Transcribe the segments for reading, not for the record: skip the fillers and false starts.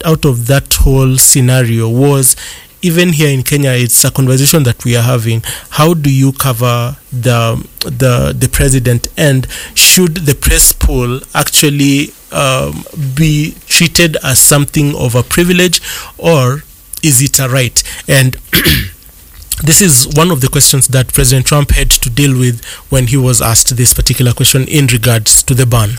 out of that whole scenario was, even here in Kenya, it's a conversation that we are having. How do you cover the president, and should the press pool actually be treated as something of a privilege, or is it a right? And this is one of the questions that President Trump had to deal with when he was asked this particular question in regards to the ban.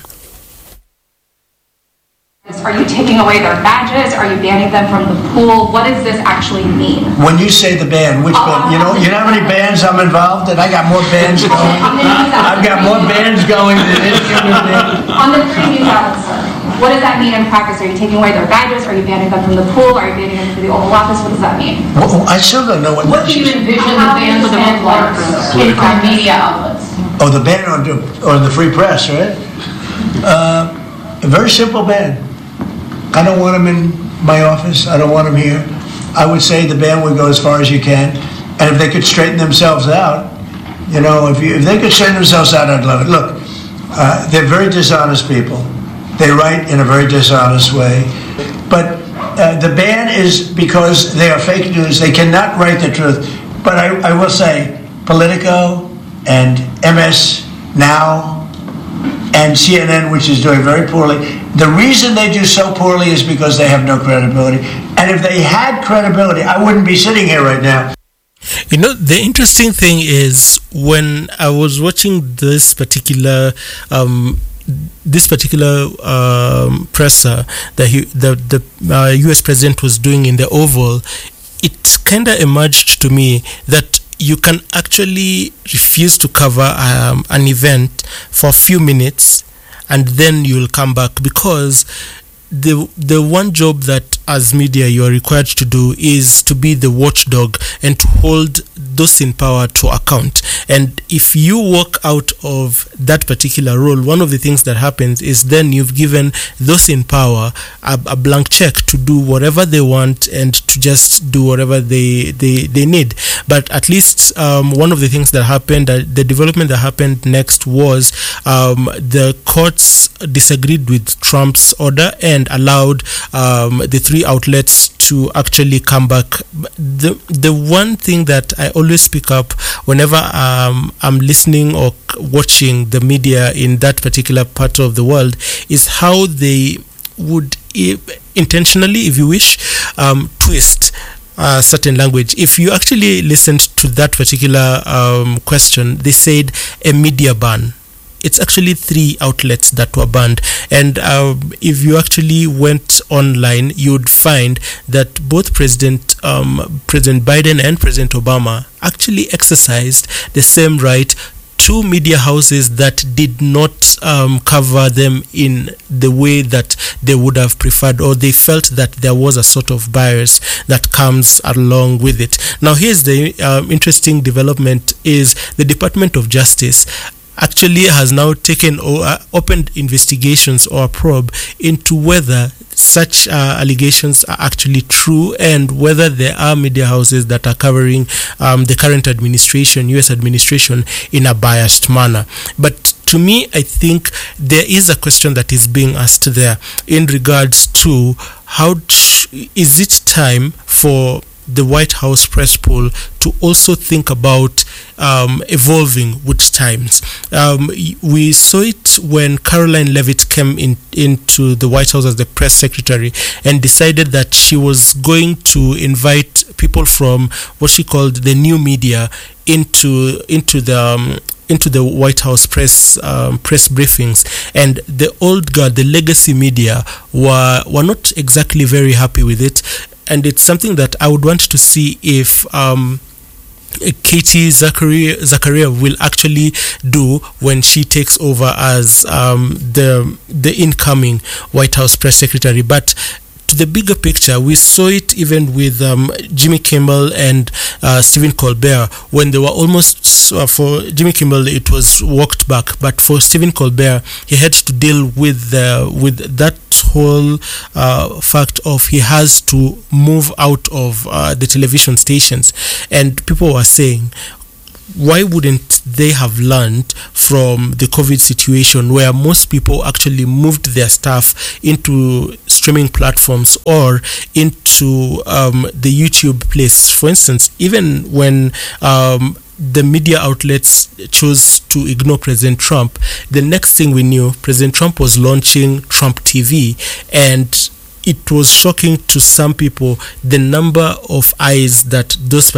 Are you taking away their badges? Are you banning them from the pool? What does this actually mean? When you say the ban, which ban? You know how many bands I'm involved in? I got more bands going. I've got more bands going than any other band. On the free news outlets, sir, what does that mean in practice? Are you taking away their badges? Are you banning them from the pool? Are you banning them from the Oval Office? What does that mean? Well, I still don't know what do you envision the ban for the media outlets? Oh, the ban on the free press, right? A very simple ban. I don't want them in my office. I don't want them here. I would say the ban would go as far as you can. And if they could straighten themselves out, if they could straighten themselves out, I'd love it. Look, they're very dishonest people. They write in a very dishonest way. But the ban is because they are fake news. They cannot write the truth. But I will say, Politico and MS Now and CNN, which is doing very poorly. The reason they do so poorly is because they have no credibility. And if they had credibility, I wouldn't be sitting here right now. The interesting thing is, when I was watching this particular presser that the US president was doing in the Oval, it kind of emerged to me that you can actually refuse to cover an event for a few minutes, and then you'll come back, because the one job that as media you are required to do is to be the watchdog and to hold those in power to account. And if you walk out of that particular role, one of the things that happens is then you've given those in power a blank check to do whatever they want and to just do whatever they need. But at least one of the things that happened, the development that happened next was the courts disagreed with Trump's order and allowed the three outlets to actually come back. The one thing that I always pick up whenever I'm listening or watching the media in that particular part of the world is how they would intentionally, if you wish, twist certain language. If you actually listened to that particular question, they said a media ban. It's actually three outlets that were banned, and if you actually went online, you'd find that both President Biden and President Obama actually exercised the same right to media houses that did not cover them in the way that they would have preferred, or they felt that there was a sort of bias that comes along with it. Now, here's the interesting development: is the Department of Justice actually has now taken or opened investigations or a probe into whether such allegations are actually true, and whether there are media houses that are covering the current administration, US administration, in a biased manner. But to me, I think there is a question that is being asked there in regards to is it time for the White House press pool to also think about evolving with times. We saw it when Caroline Leavitt came into the White House as the press secretary and decided that she was going to invite people from what she called the new media into the White House press briefings, and the old guard, the legacy media, were not exactly very happy with it. And it's something that I would want to see if Katie Zachariah will actually do when she takes over as the incoming White House press secretary. But to the bigger picture, we saw it even with Jimmy Kimmel and Stephen Colbert, when they were almost, for Jimmy Kimmel it was walked back, but for Stephen Colbert he had to deal with that whole fact of he has to move out of the television stations, and people were saying, why wouldn't they have learned from the COVID situation, where most people actually moved their stuff into streaming platforms or into the YouTube place? For instance, even when the media outlets chose to ignore President Trump, the next thing we knew, President Trump was launching Trump TV, and it was shocking to some people the number of eyes that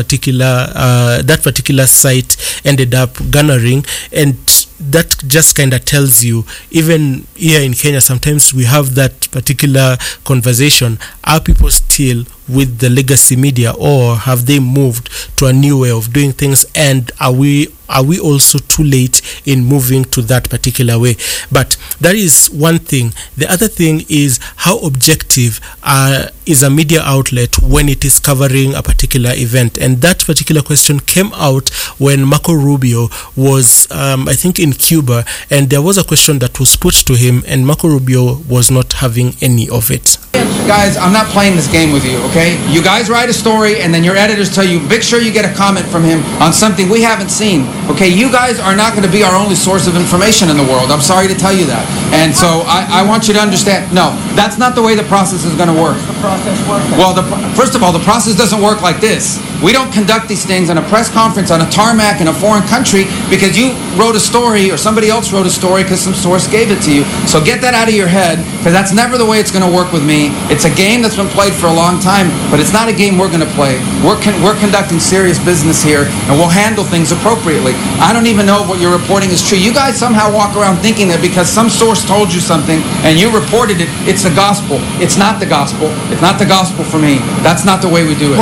that particular site ended up garnering. And that just kind of tells you, even here in Kenya, sometimes we have that particular conversation. Are people still with the legacy media, or have they moved to a new way of doing things? And are we also too late in moving to that particular way? But that is one thing. The other thing is, how objective is a media outlet when it is covering a particular event? And that particular question came out when Marco Rubio was, I think, in Cuba, and there was a question that was put to him, and Marco Rubio was not having any of it. Guys, I'm not playing this game with you, okay? You guys write a story, and then your editors tell you, make sure you get a comment from him on something we haven't seen, okay? You guys are not going to be our only source of information in the world. I'm sorry to tell you that. And so I want you to understand, no, that's not the way the process is going to work. The process works. Well, first of all, the process doesn't work like this. We don't conduct these things in a press conference on a tarmac in a foreign country because you wrote a story or somebody else wrote a story because some source gave it to you. So get that out of your head, because that's never the way it's going to work with me. It's a game that's been played for a long time, but it's not a game we're going to play. We're conducting serious business here, and we'll handle things appropriately. I don't even know if what you're reporting is true. You guys somehow walk around thinking that because some source told you something and you reported it, it's the gospel. It's not the gospel. It's not the gospel for me. That's not the way we do it.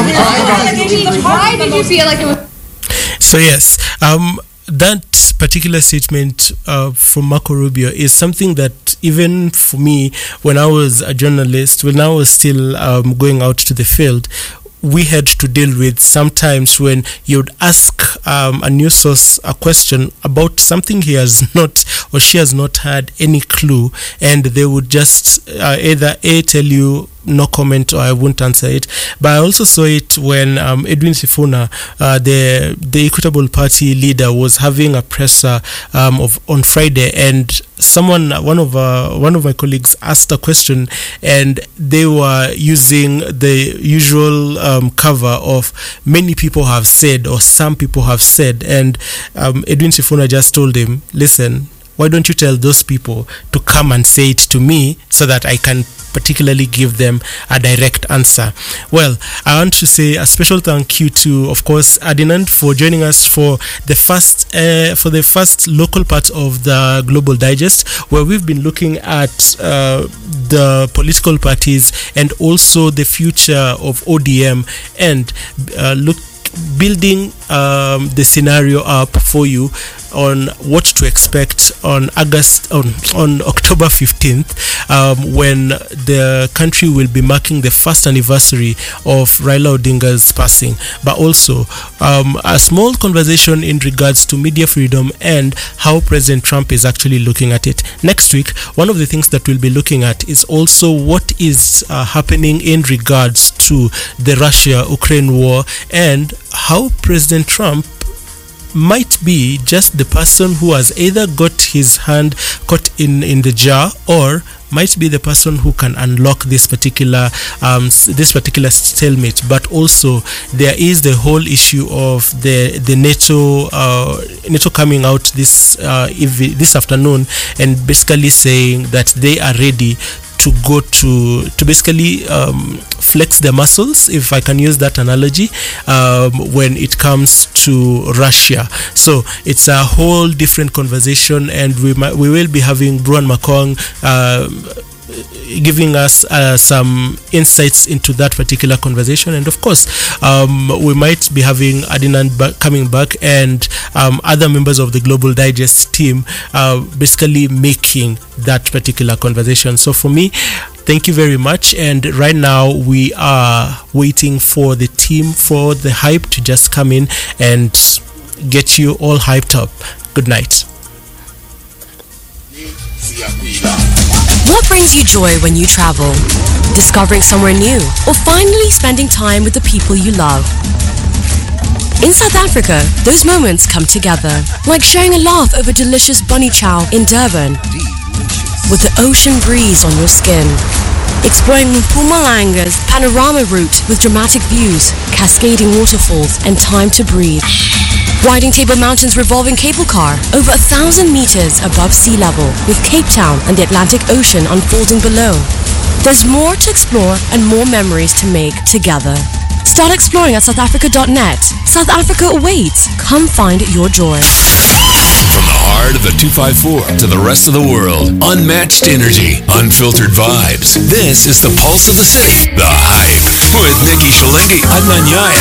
Why did you feel like it was? So yes, that particular statement from Marco Rubio is something that even for me, when I was a journalist, when I was still going out to the field, we had to deal with sometimes when you'd ask a news source a question about something he has not or she has not had any clue, and they would just either tell you no comment or I won't answer it. But I also saw it when Edwin Sifuna, the Equitable Party leader, was having a presser on Friday, and one of my colleagues asked a question, and they were using the usual cover of many people have said or some people have said, and Edwin Sifuna just told him, listen, why don't you tell those people to come and say it to me so that I can particularly give them a direct answer? Well, I want to say a special thank you to, of course, Adinand for joining us for the first local part of the Global Digest, where we've been looking at the political parties and also the future of ODM, and building the scenario up for you on what to expect on October 15th, when the country will be marking the first anniversary of Raila Odinga's passing, but also a small conversation in regards to media freedom and how President Trump is actually looking at it. Next week, one of the things that we'll be looking at is also what is happening in regards to the Russia-Ukraine war, and how President Trump might be just the person who has either got his hand caught in the jar, or might be the person who can unlock this particular stalemate. But also there is the whole issue of the NATO coming out this afternoon and basically saying that they are ready to go to basically flex their muscles, if I can use that analogy, when it comes to Russia. So it's a whole different conversation, and we will be having Bruan Makong giving us some insights into that particular conversation, and of course we might be having Adinand coming back and other members of the Global Digest team basically making that particular conversation. So for me, thank you very much, and right now we are waiting for the team, for the hype to just come in and get you all hyped up. Good night. What brings you joy when you travel? Discovering somewhere new, or finally spending time with the people you love? In South Africa, those moments come together, like sharing a laugh over delicious bunny chow in Durban, with the ocean breeze on your skin, exploring Mpumalanga's panorama route with dramatic views, cascading waterfalls, and time to breathe. Riding Table Mountain's revolving cable car over 1,000 meters above sea level, with Cape Town and the Atlantic Ocean unfolding below. There's more to explore and more memories to make together. Start exploring at southafrica.net. South Africa awaits. Come find your joy. From the heart of the 254 to the rest of the world, unmatched energy, unfiltered vibes. This is the pulse of the city, The Hype, with Nikki Shalingi, Adnan Yaya,